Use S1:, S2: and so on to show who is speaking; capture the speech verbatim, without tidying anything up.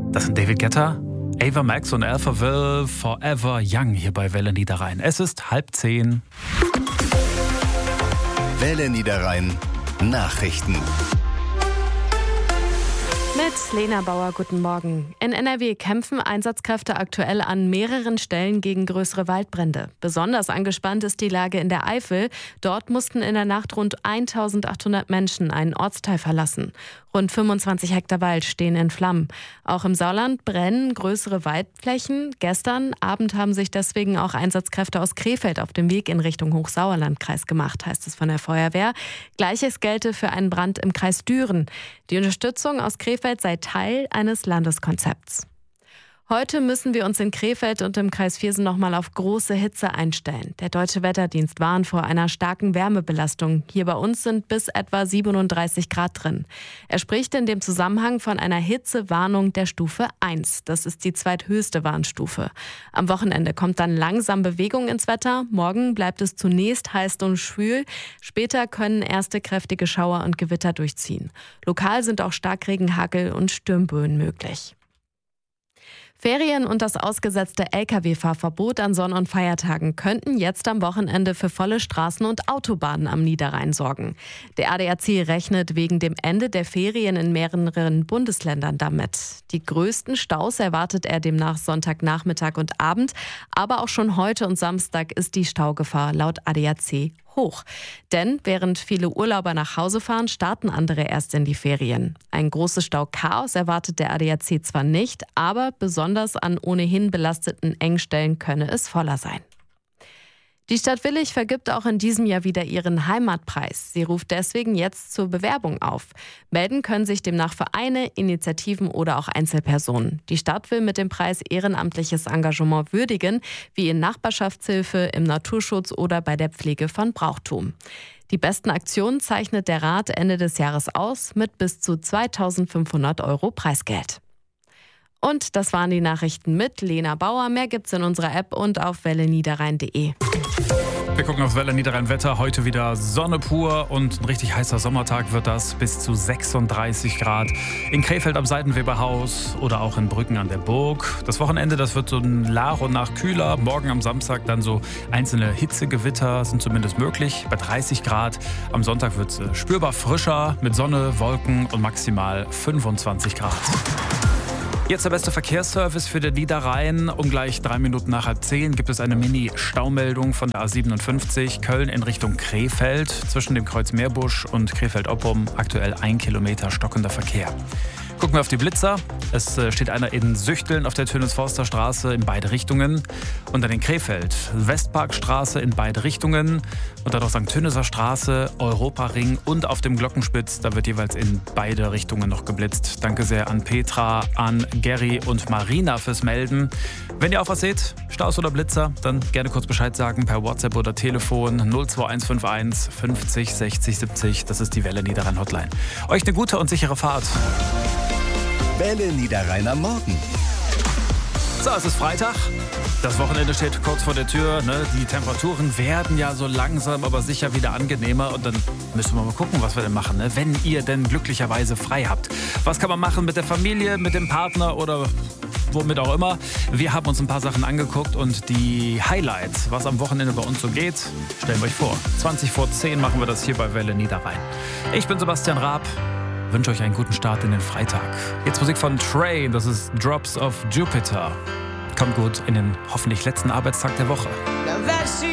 S1: Das sind David Guetta, Ava Max und Alphaville, Forever Young hier bei Welle Niederrhein. Es ist halb zehn.
S2: Welle Niederrhein Nachrichten.
S3: Mit Lena Bauer, guten Morgen. In N R W kämpfen Einsatzkräfte aktuell an mehreren Stellen gegen größere Waldbrände. Besonders angespannt ist die Lage in der Eifel. Dort mussten in der Nacht rund eintausendachthundert Menschen einen Ortsteil verlassen. Rund fünfundzwanzig Hektar Wald stehen in Flammen. Auch im Sauerland brennen größere Waldflächen. Gestern Abend haben sich deswegen auch Einsatzkräfte aus Krefeld auf dem Weg in Richtung Hochsauerlandkreis gemacht, heißt es von der Feuerwehr. Gleiches gelte für einen Brand im Kreis Düren. Die Unterstützung aus Krefeld sei Teil eines Landeskonzepts. Heute müssen wir uns in Krefeld und im Kreis Viersen nochmal auf große Hitze einstellen. Der Deutsche Wetterdienst warnt vor einer starken Wärmebelastung. Hier bei uns sind bis etwa siebenunddreißig Grad drin. Er spricht in dem Zusammenhang von einer Hitzewarnung der Stufe eins. Das ist die zweithöchste Warnstufe. Am Wochenende kommt dann langsam Bewegung ins Wetter. Morgen bleibt es zunächst heiß und schwül. Später können erste kräftige Schauer und Gewitter durchziehen. Lokal sind auch Starkregen, Hagel und Sturmböen möglich. Ferien und das ausgesetzte L K W-Fahrverbot an Sonn- und Feiertagen könnten jetzt am Wochenende für volle Straßen und Autobahnen am Niederrhein sorgen. Der A D A C rechnet wegen dem Ende der Ferien in mehreren Bundesländern damit. Die größten Staus erwartet er demnach Sonntagnachmittag und Abend, aber auch schon heute und Samstag ist die Staugefahr laut A D A C hoch. Denn während viele Urlauber nach Hause fahren, starten andere erst in die Ferien. Ein großes Stauchaos erwartet der A D A C zwar nicht, aber besonders an ohnehin belasteten Engstellen könne es voller sein. Die Stadt Willich vergibt auch in diesem Jahr wieder ihren Heimatpreis. Sie ruft deswegen jetzt zur Bewerbung auf. Melden können sich demnach Vereine, Initiativen oder auch Einzelpersonen. Die Stadt will mit dem Preis ehrenamtliches Engagement würdigen, wie in Nachbarschaftshilfe, im Naturschutz oder bei der Pflege von Brauchtum. Die besten Aktionen zeichnet der Rat Ende des Jahres aus mit bis zu zweitausendfünfhundert Euro Preisgeld. Und das waren die Nachrichten mit Lena Bauer. Mehr gibt's in unserer App und auf welle niederrhein punkt de.
S1: Wir gucken aufs Welle Niederrhein Wetter. Heute wieder Sonne pur und ein richtig heißer Sommertag wird das. Bis zu sechsunddreißig Grad. In Krefeld am Seitenweberhaus oder auch in Brücken an der Burg. Das Wochenende, das wird so nach und nach kühler. Morgen am Samstag dann so einzelne Hitzegewitter sind zumindest möglich. Bei dreißig Grad. Am Sonntag wird es spürbar frischer mit Sonne, Wolken und maximal fünfundzwanzig Grad. Jetzt der beste Verkehrsservice für den Niederrhein. Um gleich drei Minuten nach halb zehn gibt es eine Mini-Staumeldung von der A siebenundfünfzig Köln in Richtung Krefeld. Zwischen dem Kreuz Meerbusch und Krefeld-Oppum aktuell ein Kilometer stockender Verkehr. Gucken wir auf die Blitzer. Es steht einer in Süchteln auf der Tönis-Forster Straße in beide Richtungen. Und dann in Krefeld, Westparkstraße in beide Richtungen. Und dann auch Sankt Töniser Straße, Europaring und auf dem Glockenspitz. Da wird jeweils in beide Richtungen noch geblitzt. Danke sehr an Petra, an Gary und Marina fürs Melden. Wenn ihr auch was seht, Staus oder Blitzer, dann gerne kurz Bescheid sagen per WhatsApp oder Telefon null zwei eins fünf eins fünfzig sechzig siebzig. Das ist die Welle Niederrhein Hotline. Euch eine gute und sichere Fahrt.
S2: Welle Niederrhein am Morgen.
S1: So, es ist Freitag. Das Wochenende steht kurz vor der Tür. Ne? Die Temperaturen werden ja so langsam, aber sicher wieder angenehmer. Und dann müssen wir mal gucken, was wir denn machen, ne? Wenn ihr denn glücklicherweise frei habt. Was kann man machen mit der Familie, mit dem Partner oder womit auch immer? Wir haben uns ein paar Sachen angeguckt und die Highlights, was am Wochenende bei uns so geht, stellen wir euch vor. zwanzig vor zehn machen wir das hier bei Welle Niederrhein. Ich bin Sebastian Raab. Wünsche euch einen guten Start in den Freitag. Jetzt Musik von Train, das ist Drops of Jupiter. Kommt gut in den hoffentlich letzten Arbeitstag der Woche.